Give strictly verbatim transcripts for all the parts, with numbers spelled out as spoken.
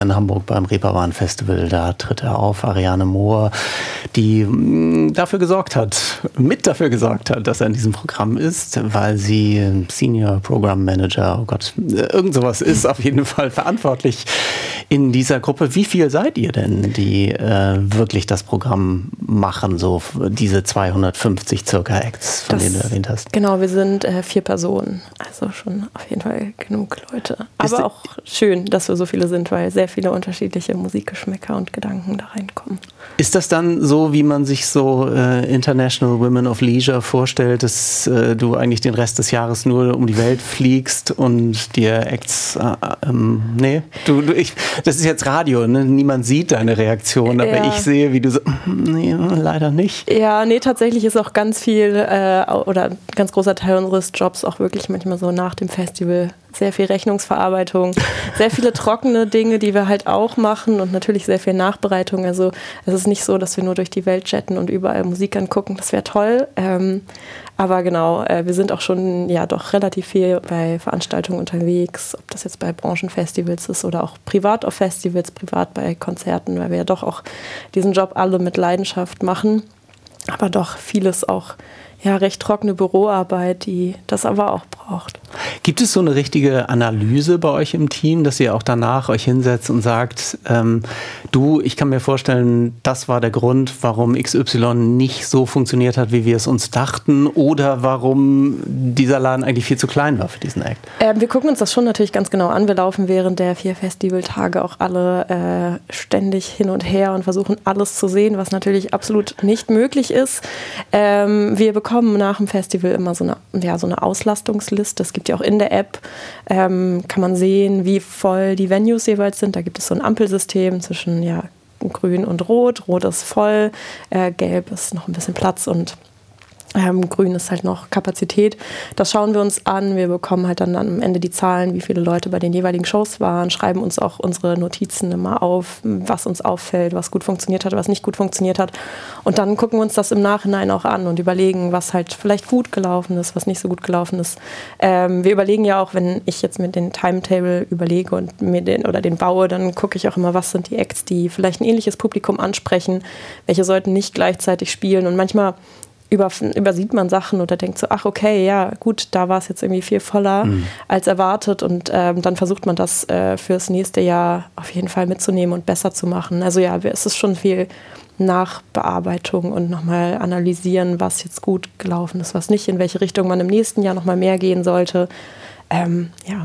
in Hamburg beim Reeperbahn Festival. Da tritt er auf, Ariane Mohr, die mh, dafür gesorgt hat, mit dafür gesorgt hat, dass er in diesem Programm ist, weil sie Senior Program Manager, oh Gott, irgend sowas ist, auf jeden Fall verantwortlich in dieser Gruppe. Wie viel seid ihr denn, die äh, wirklich das Programm machen, so diese zweihundertfünfzig circa Acts, von das, denen du erwähnt hast? Genau, wir sind äh, vier Personen, also schon auf jeden Fall genug Leute. Aber auch schön, dass wir so viele sind, weil sehr viele unterschiedliche Musikgeschmäcker und Gedanken da reinkommen. Ist das dann so, wie man sich so äh, International Women of Leisure vorstellt, dass äh, du eigentlich den Rest des Jahres nur um die Welt fliegst und dir Acts, äh, ähm, nee, du, du, ich, das ist jetzt Radio, ne? Niemand sieht deine Reaktion, aber ja. Ich sehe, wie du so, nee, leider nicht. Ja, nee, tatsächlich ist auch ganz viel äh, oder ein ganz großer Teil unseres Jobs auch wirklich manchmal so nach dem Festival. Sehr viel Rechnungsverarbeitung, sehr viele trockene Dinge, die wir halt auch machen und natürlich sehr viel Nachbereitung. Also es ist nicht so, dass wir nur durch die Welt jetten und überall Musik angucken. Das wäre toll. Ähm, aber genau, äh, wir sind auch schon ja doch relativ viel bei Veranstaltungen unterwegs, ob das jetzt bei Branchenfestivals ist oder auch privat auf Festivals, privat bei Konzerten, weil wir ja doch auch diesen Job alle mit Leidenschaft machen. Aber doch vieles auch ja, recht trockene Büroarbeit, die das aber auch braucht. Gibt es so eine richtige Analyse bei euch im Team, dass ihr auch danach euch hinsetzt und sagt, ähm, du, ich kann mir vorstellen, das war der Grund, warum X Y nicht so funktioniert hat, wie wir es uns dachten, oder warum dieser Laden eigentlich viel zu klein war für diesen Act? Äh, wir gucken uns das schon natürlich ganz genau an. Wir laufen während der vier Festivaltage auch alle äh, ständig hin und her und versuchen alles zu sehen, was natürlich absolut nicht möglich ist. Ähm, wir bekommen nach dem Festival immer so eine, ja, so eine Auslastungsliste. Es gibt ja auch in der App, ähm, kann man sehen, wie voll die Venues jeweils sind. Da gibt es so ein Ampelsystem zwischen ja, grün und rot. Rot ist voll, äh, gelb ist noch ein bisschen Platz und Ähm, grün ist halt noch Kapazität. Das schauen wir uns an. Wir bekommen halt dann am Ende die Zahlen, wie viele Leute bei den jeweiligen Shows waren, schreiben uns auch unsere Notizen immer auf, was uns auffällt, was gut funktioniert hat, was nicht gut funktioniert hat. Und dann gucken wir uns das im Nachhinein auch an und überlegen, was halt vielleicht gut gelaufen ist, was nicht so gut gelaufen ist. Ähm, wir überlegen ja auch, wenn ich jetzt mir den Timetable überlege und mir den oder den baue, dann gucke ich auch immer, was sind die Acts, die vielleicht ein ähnliches Publikum ansprechen, welche sollten nicht gleichzeitig spielen. Und manchmal Über, übersieht man Sachen oder denkt so, ach okay, ja gut, da war es jetzt irgendwie viel voller mhm. als erwartet und ähm, dann versucht man das äh, fürs nächste Jahr auf jeden Fall mitzunehmen und besser zu machen. Also ja, es ist schon viel Nachbearbeitung und nochmal analysieren, was jetzt gut gelaufen ist, was nicht, in welche Richtung man im nächsten Jahr nochmal mehr gehen sollte. Ähm, ja.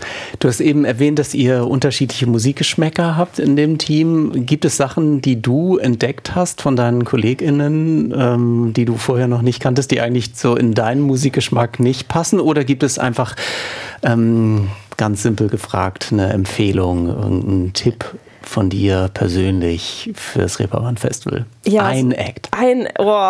Du hast eben erwähnt, dass ihr unterschiedliche Musikgeschmäcker habt in dem Team. Gibt es Sachen, die du entdeckt hast von deinen KollegInnen, ähm, die du vorher noch nicht kanntest, die eigentlich so in deinen Musikgeschmack nicht passen? Oder gibt es einfach, ähm, ganz simpel gefragt, eine Empfehlung, irgendeinen Tipp von dir persönlich fürs Reeperbahn Festival? Ja, ein Act. Ein, oh.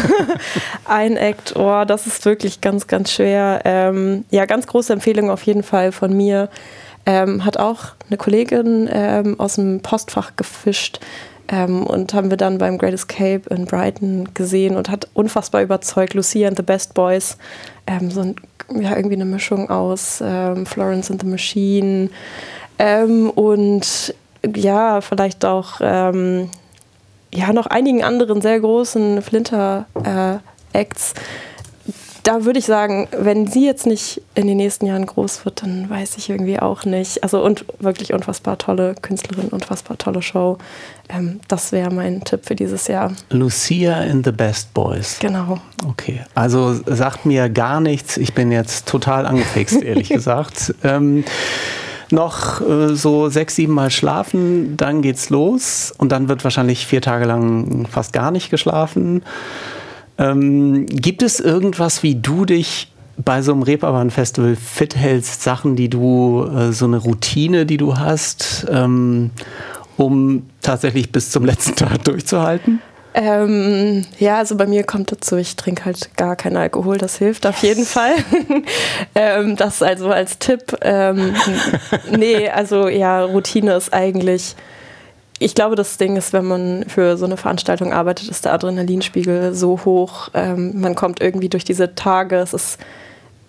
ein Act, oh, das ist wirklich ganz, ganz schwer. Ähm, ja, ganz große Empfehlung auf jeden Fall von mir. Ähm, hat auch eine Kollegin ähm, aus dem Postfach gefischt ähm, und haben wir dann beim Great Escape in Brighton gesehen und hat unfassbar überzeugt. Lucia and the Best Boys, ähm, so ein, ja, irgendwie eine Mischung aus ähm, Florence and the Machine ähm, und ja, vielleicht auch ähm, ja, noch einigen anderen sehr großen Flinter-Acts. Äh, da würde ich sagen, wenn sie jetzt nicht in den nächsten Jahren groß wird, dann weiß ich irgendwie auch nicht. Also und wirklich unfassbar tolle Künstlerin, unfassbar tolle Show. Ähm, das wäre mein Tipp für dieses Jahr. Lucia and the Best Boys. Genau. Okay, also sagt mir gar nichts. Ich bin jetzt total angefixt, ehrlich gesagt. Ähm, noch äh, so sechs, sieben Mal schlafen, dann geht's los und dann wird wahrscheinlich vier Tage lang fast gar nicht geschlafen. Ähm, gibt es irgendwas, wie du dich bei so einem Reeperbahn-Festival fit hältst, Sachen, die du, äh, so eine Routine, die du hast, ähm, um tatsächlich bis zum letzten Tag durchzuhalten? Ähm, ja, also bei mir kommt dazu, ich trinke halt gar keinen Alkohol, das hilft auf jeden Fall. ähm, das also als Tipp. Ähm, nee, also ja, Routine ist eigentlich, ich glaube, das Ding ist, wenn man für so eine Veranstaltung arbeitet, ist der Adrenalinspiegel so hoch, ähm, man kommt irgendwie durch diese Tage, es ist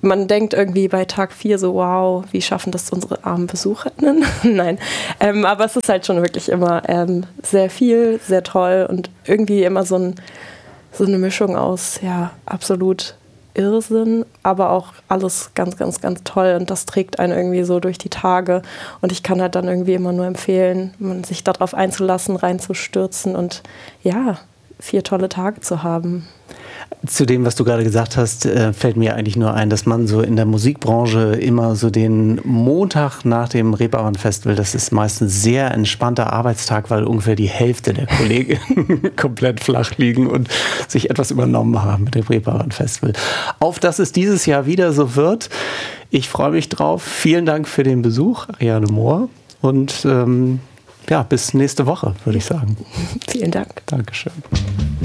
man denkt irgendwie bei Tag vier so, wow, wie schaffen das unsere armen BesucherInnen? Nein, ähm, aber es ist halt schon wirklich immer ähm, sehr viel, sehr toll und irgendwie immer so, ein, so eine Mischung aus, ja, absolut Irrsinn, aber auch alles ganz, ganz, ganz toll und das trägt einen irgendwie so durch die Tage und ich kann halt dann irgendwie immer nur empfehlen, sich darauf einzulassen, reinzustürzen und ja, vier tolle Tage zu haben. Zu dem, was du gerade gesagt hast, fällt mir eigentlich nur ein, dass man so in der Musikbranche immer so den Montag nach dem Reeperbahn-Festival, das ist meistens sehr entspannter Arbeitstag, weil ungefähr die Hälfte der Kollegen komplett flach liegen und sich etwas übernommen haben mit dem Reeperbahn-Festival. Auf dass es dieses Jahr wieder so wird. Ich freue mich drauf. Vielen Dank für den Besuch, Ariane Mohr. Und ähm, ja, bis nächste Woche, würde ich sagen. Vielen Dank. Dankeschön.